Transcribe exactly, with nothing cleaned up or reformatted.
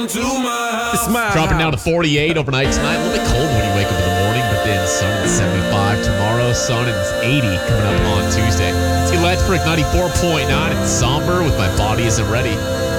It's my Dropping house. down to forty-eight overnight tonight. A little bit cold when you wake up in the morning, but then sun and seventy-five tomorrow. Sun and eighty coming up on Tuesday. It's Electric ninety-four point nine. It's somber with My Body Isn't Ready.